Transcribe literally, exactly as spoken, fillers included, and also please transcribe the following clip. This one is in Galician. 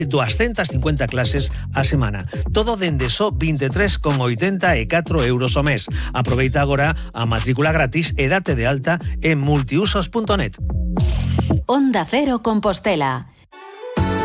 doscientas cincuenta clases a semana. Todo dende só veintitrés con ochenta e catro euros o mes. Aproveita agora a matrícula gratis e date de alta en multiusos punto net. Onda Cero Compostela.